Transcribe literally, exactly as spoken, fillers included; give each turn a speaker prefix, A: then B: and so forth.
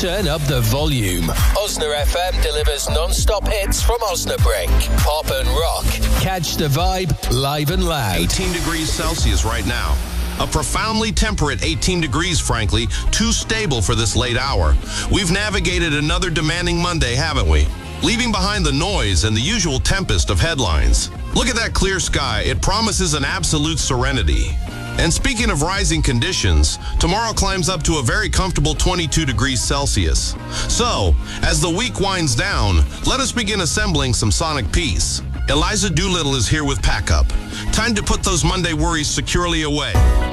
A: Turn up the volume. Osna F M delivers non-stop hits from Osnabrück. Pop and rock. Catch the vibe live and loud.
B: eighteen degrees Celsius right now. A profoundly temperate eighteen degrees, frankly, too stable for this late hour. We've navigated another demanding Monday, haven't we? Leaving behind the noise and the usual tempest of headlines. Look at that clear sky. It promises an absolute serenity. And speaking of rising conditions, tomorrow climbs up to a very comfortable twenty-two degrees Celsius. So, as the week winds down, let us begin assembling some sonic peace. Eliza Doolittle is here with Pack Up. Time to put those Monday worries securely away.